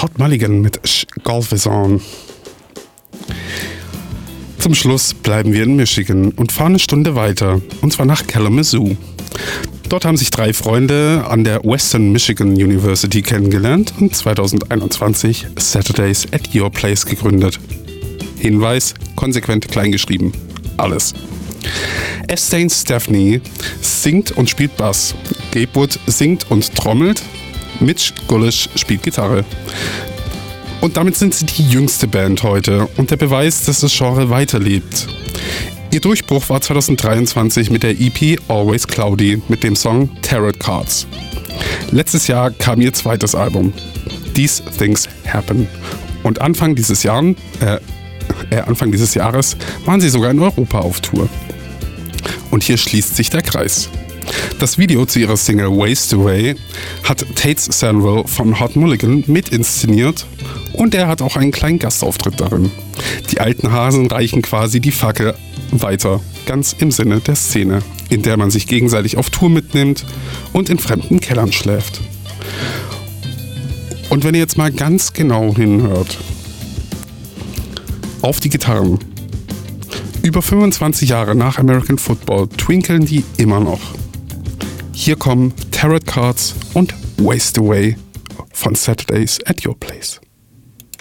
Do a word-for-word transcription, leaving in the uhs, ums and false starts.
Hot Mulligan mit Golf is On. Zum Schluss bleiben wir in Michigan und fahren eine Stunde weiter, und zwar nach Kalamazoo. Dort haben sich drei Freunde an der Western Michigan University kennengelernt und zwanzig einundzwanzig Saturdays at Your Place gegründet. Hinweis, konsequent kleingeschrieben. Alles. Estane Stepney singt und spielt Bass. Gabe Wood singt und trommelt. Mitch Gullish spielt Gitarre. Und damit sind sie die jüngste Band heute und der Beweis, dass das Genre weiterlebt. Ihr Durchbruch war zwanzig dreiundzwanzig mit der E P Always Cloudy mit dem Song Tarot Cards. Letztes Jahr kam ihr zweites Album, These Things Happen. Und Anfang dieses, Jahr, äh, äh, Anfang dieses Jahres waren sie sogar in Europa auf Tour. Und hier schließt sich der Kreis. Das Video zu ihrer Single Waste Away hat Tate Sanwell von Hot Mulligan mit inszeniert und er hat auch einen kleinen Gastauftritt darin. Die alten Hasen reichen quasi die Fackel weiter, ganz im Sinne der Szene, in der man sich gegenseitig auf Tour mitnimmt und in fremden Kellern schläft. Und wenn ihr jetzt mal ganz genau hinhört, auf die Gitarren, über fünfundzwanzig Jahre nach American Football twinkeln die immer noch. Hier kommen Tarot Cards und Waste Away von Saturdays at Your Place.